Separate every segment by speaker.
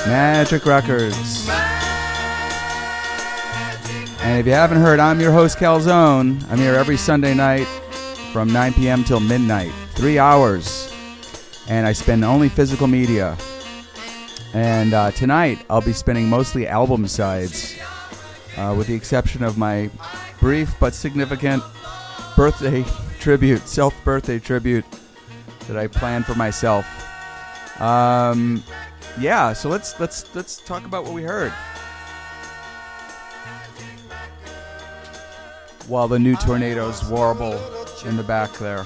Speaker 1: Magic Records. And if you haven't heard, I'm your host, Calzone. I'm here every Sunday night from 9 p.m. till midnight. 3 hours. And I spin only physical media. And tonight, I'll be spinning mostly album sides, with the exception of my brief but significant birthday tribute, self-birthday tribute that I planned for myself. Yeah, so let's talk about what we heard. While the new tornadoes warble in the back there.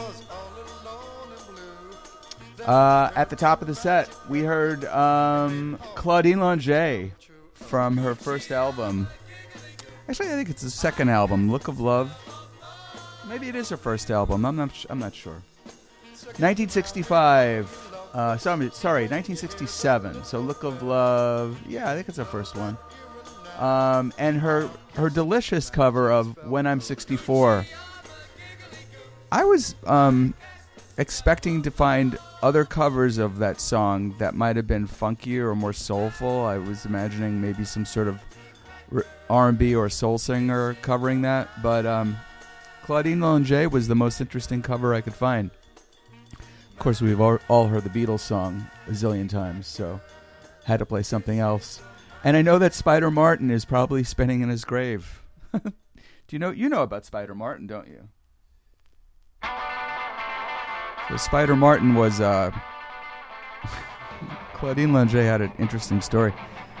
Speaker 1: At the top of the set, we heard Claudine Longet from her first album. Actually, I think it's the second album, Look of Love. Maybe it is her first album. I'm not sure. 1965. Sorry, 1967. So Look of Love. Yeah, I think it's her first one. And her delicious cover of When I'm 64. I was expecting to find other covers of that song that might have been funkier or more soulful. I was imagining maybe some sort of R&B or soul singer covering that, but Claudine Longet was the most interesting cover I could find. Of course, we've all heard the Beatles song a zillion times, so had to play something else. And I know that Spider Martin is probably spinning in his grave. Do you know about Spider Martin, don't you? So Spider Martin was Claudine Longet had an interesting story.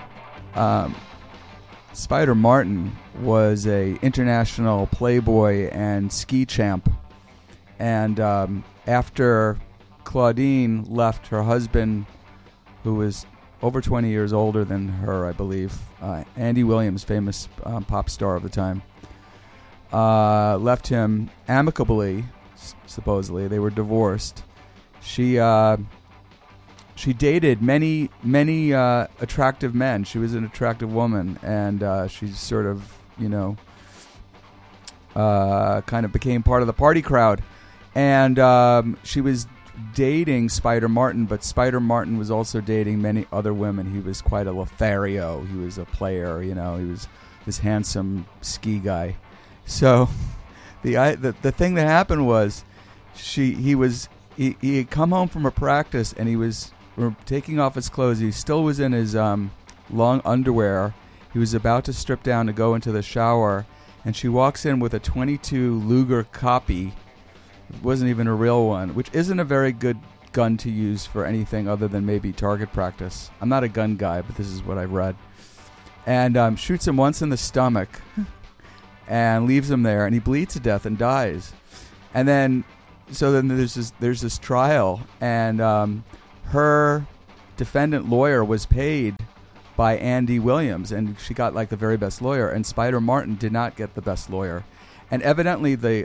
Speaker 1: Spider Martin was a international playboy and ski champ, and after Claudine left her husband, who was over 20 years older than her, I believe, Andy Williams, famous pop star of the time, left him amicably. Supposedly, they were divorced. She dated many attractive men. She was an attractive woman, and she sort of, kind of became part of the party crowd. And she was dating Spider Martin, but Spider Martin was also dating many other women. He was quite a Lothario. He was a player, he was this handsome ski guy. So the thing that happened was he had come home from a practice, and he was taking off his clothes. He still was in his long underwear. He was about to strip down to go into the shower, and she walks in with a .22 Luger copy. It wasn't even a real one, which isn't a very good gun to use for anything other than maybe target practice. I'm not a gun guy, but this is what I've read. And shoots him once in the stomach and leaves him there, and he bleeds to death and dies. And then there's this trial, and her defendant lawyer was paid by Andy Williams, and she got like the very best lawyer, and Spider Martin did not get the best lawyer. And evidently the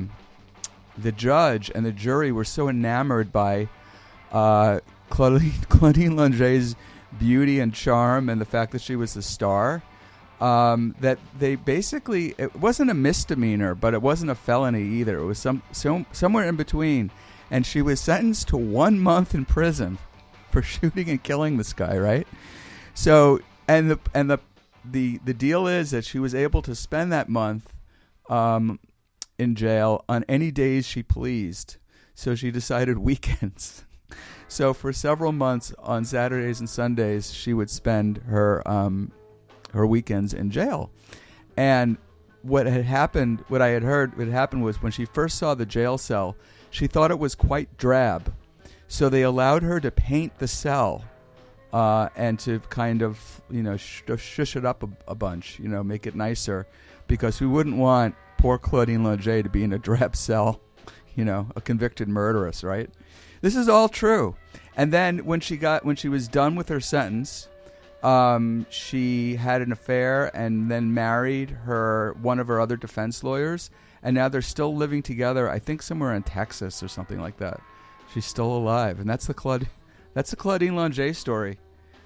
Speaker 1: judge and the jury were so enamored by Claudine Longet's beauty and charm and the fact that she was the star, that they basically, it wasn't a misdemeanor, but it wasn't a felony either. It was somewhere in between. And she was sentenced to 1 month in prison for shooting and killing this guy, right? So, and the deal is that she was able to spend that month in jail on any days she pleased. So she decided weekends. So for several months on Saturdays and Sundays, she would spend her weekends in jail. And what I had heard was when she first saw the jail cell, she thought it was quite drab. So they allowed her to paint the cell and to kind of, shush it up a bunch, make it nicer, because we wouldn't want poor Claudine Longet to be in a drab cell, a convicted murderess, right? This is all true. And then when she was done with her sentence, she had an affair and then married one of her other defense lawyers, and now they're still living together, I think somewhere in Texas or something like that. She's still alive, and that's the Claudine Longet story.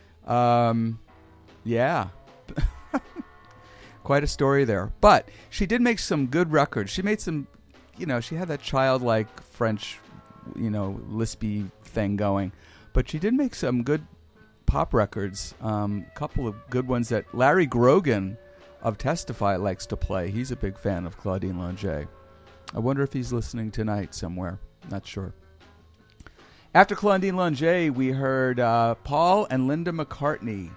Speaker 1: Yeah. Quite a story there. But she did make some good records. She made some, she had that childlike French, lispy thing going. But she did make some good pop records. A couple of good ones that Larry Grogan of Testify likes to play. He's a big fan of Claudine Longet. I wonder if he's listening tonight somewhere. Not sure. After Claudine Longet, we heard Paul and Linda McCartney,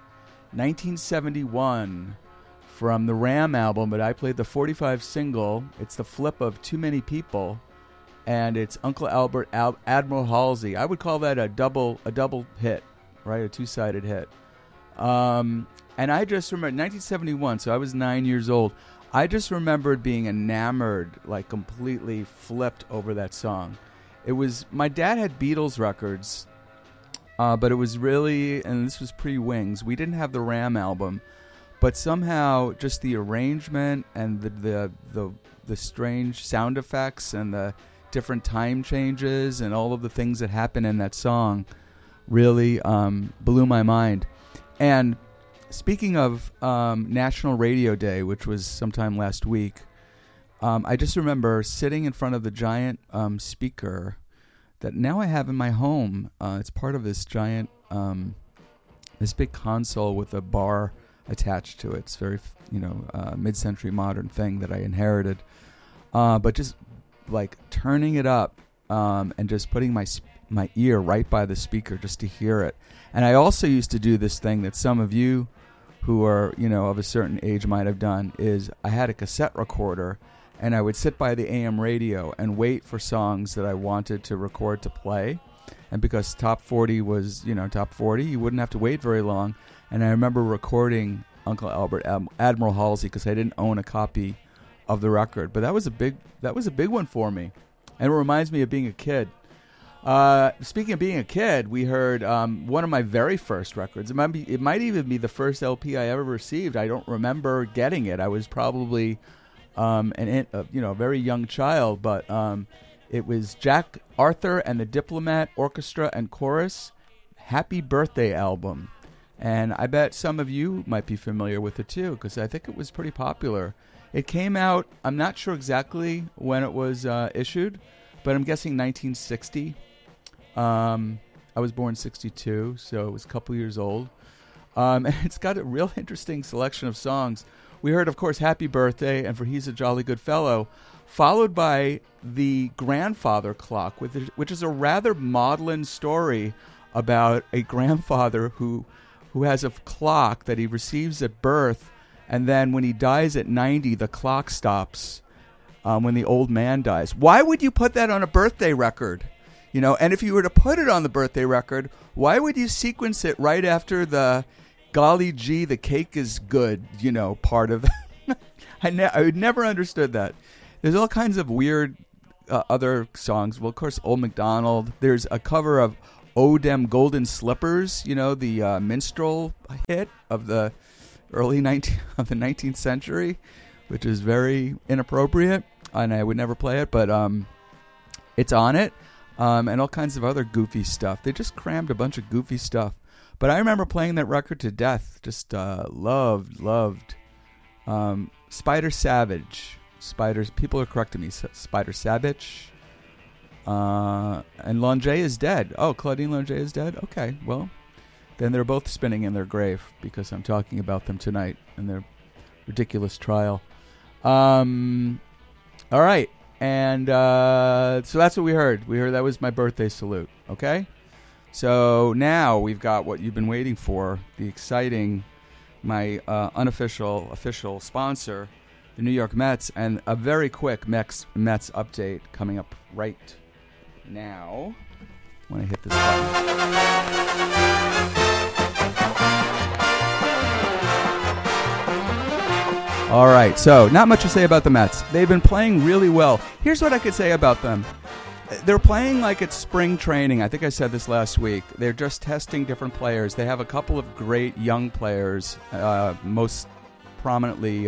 Speaker 1: 1971, from the Ram album, but I played the 45 single. It's the flip of Too Many People, and it's Uncle Albert, Admiral Halsey. I would call that a double hit, right? A two-sided hit. And I just remember 1971, so I was 9 years old. I just remembered being enamored, like completely flipped over that song. It was, my dad had Beatles records, but it was really, and this was pre-Wings. We didn't have the Ram album, but somehow just the arrangement and the strange sound effects and the different time changes and all of the things that happen in that song really blew my mind. And speaking of National Radio Day, which was sometime last week, I just remember sitting in front of the giant speaker that now I have in my home. It's part of this giant, this big console with a bar attached to it. It's very, mid-century modern thing that I inherited. But just like turning it up and just putting my ear right by the speaker just to hear it. And I also used to do this thing that some of you who are, of a certain age might have done, is I had a cassette recorder, and I would sit by the AM radio and wait for songs that I wanted to record to play. And because Top 40 was, Top 40, you wouldn't have to wait very long. And I remember recording Uncle Albert, Admiral Halsey, because I didn't own a copy of the record. But that was a big one for me. And it reminds me of being a kid. Speaking of being a kid, we heard one of my very first records. It might even be the first LP I ever received. I don't remember getting it. I was probably a very young child, but it was Jack Arthur and the Diplomat Orchestra and Chorus Happy Birthday album. And I bet some of you might be familiar with it too, because I think it was pretty popular. It came out, I'm not sure exactly when it was issued, but I'm guessing 1960. I was born 62, so it was a couple years old. And it's got a real interesting selection of songs. We heard, of course, Happy Birthday and For He's a Jolly Good Fellow, followed by The Grandfather Clock, which is a rather maudlin story about a grandfather who has a clock that he receives at birth, and then when he dies at 90, the clock stops when the old man dies. Why would you put that on a birthday record? And if you were to put it on the birthday record, why would you sequence it right after the golly gee, the cake is good, part of it? I never understood that. There's all kinds of weird other songs. Well, of course, Old MacDonald. There's a cover of Oh Dem Golden Slippers, the minstrel hit of the early 19th century, which is very inappropriate, and I would never play it, but it's on it, and all kinds of other goofy stuff. They just crammed a bunch of goofy stuff. But I remember playing that record to death. Just loved. Spider Savage. People are correcting me. Spider Savage. And Longet is dead. Oh, Claudine Longet is dead? Okay, well, then they're both spinning in their grave because I'm talking about them tonight in their ridiculous trial. All right. And so that's what we heard. We heard that was my birthday salute. Okay? So now we've got what you've been waiting for, the exciting, my official sponsor, the New York Mets, and a very quick Mets update coming up right now. When I hit this button. All right, so not much to say about the Mets. They've been playing really well. Here's what I could say about them. They're playing like it's spring training. I think I said this last week. They're just testing different players. They have a couple of great young players, most prominently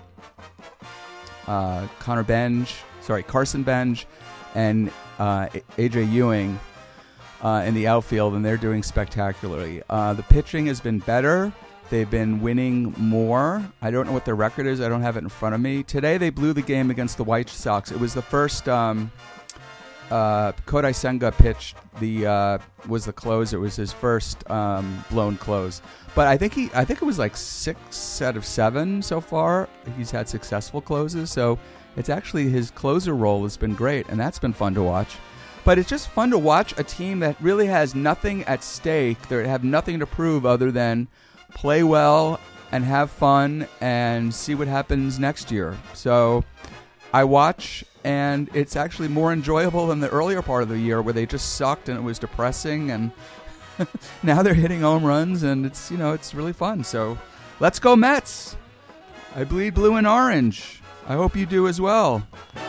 Speaker 1: Carson Benj and AJ Ewing in the outfield, and they're doing spectacularly. The pitching has been better. They've been winning more. I don't know what their record is. I don't have it in front of me. Today they blew the game against the White Sox. It was the first Kodai Senga pitched was the close. It was his first blown close. But I think it was like 6 out of 7 so far. He's had successful closes, so it's actually his closer role has been great, and that's been fun to watch. But it's just fun to watch a team that really has nothing at stake. They have nothing to prove other than play well and have fun and see what happens next year. So I watch, and it's actually more enjoyable than the earlier part of the year where they just sucked and it was depressing, and now they're hitting home runs, and it's really fun. So let's go Mets. I bleed blue and orange. I hope you do as well.